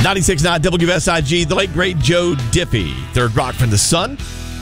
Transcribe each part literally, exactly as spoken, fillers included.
ninety-six point nine W S I G, the late great Joe Diffie. Third rock from the sun.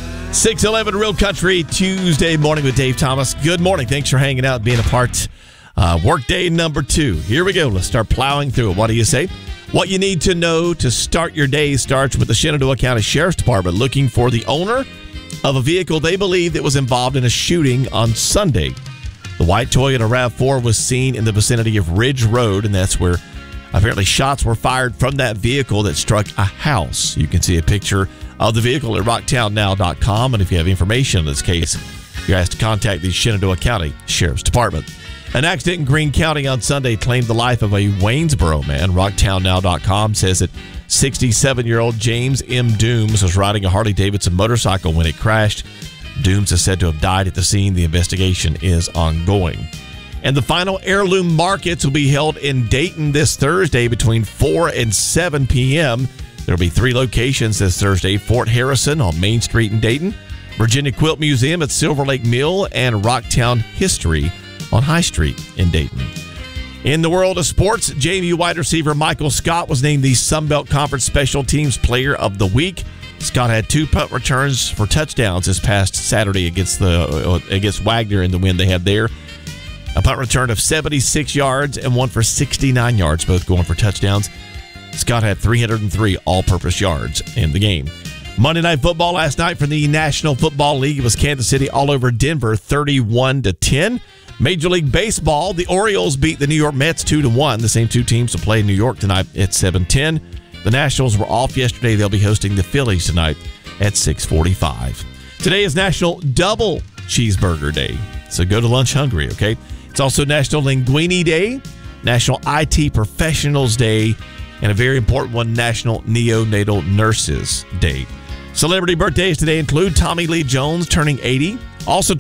six eleven Real Country, Tuesday morning with Dave Thomas. Good morning. Thanks for hanging out and being a part. Uh, workday number two. Here we go. Let's start plowing through it. What do you say? What you need to know to start your day starts with the Shenandoah County Sheriff's Department looking for the owner of a vehicle they believe that was involved in a shooting on Sunday. The white Toyota RAV four was seen in the vicinity of Ridge Road, and that's where apparently shots were fired from that vehicle that struck a house. You can see a picture of the vehicle at rocktown now dot com, and if you have information in this case, you're asked to contact the Shenandoah County Sheriff's Department. An accident in Greene County on Sunday claimed the life of a Waynesboro man. rocktown now dot com says that sixty-seven-year-old James M. Dooms was riding a Harley-Davidson motorcycle when it crashed. Dooms is said to have died at the scene. The investigation is ongoing. And the final heirloom markets will be held in Dayton this Thursday between four and seven p.m. There will be three locations this Thursday: Fort Harrison on Main Street in Dayton, Virginia Quilt Museum at Silver Lake Mill, and Rocktown History on High Street in Dayton. In the world of sports, J M U wide receiver Michael Scott was named the Sun Belt Conference Special Teams Player of the Week. Scott had two punt returns for touchdowns this past Saturday against the uh, against Wagner in the win they had there. A punt return of seventy-six yards and one for sixty-nine yards, both going for touchdowns. Scott had three hundred three all-purpose yards in the game. Monday Night Football last night from the National Football League. It was Kansas City all over Denver, thirty-one to ten. Major League Baseball, the Orioles beat the New York Mets two to one. The same two teams will play in New York tonight at seven ten. The Nationals were off yesterday. They'll be hosting the Phillies tonight at six forty-five. Today is National Double Cheeseburger Day, so go to lunch hungry, okay? It's also National Linguine Day, National I T Professionals Day, and a very important one, National Neonatal Nurses Day. Celebrity birthdays today include Tommy Lee Jones turning eighty. Also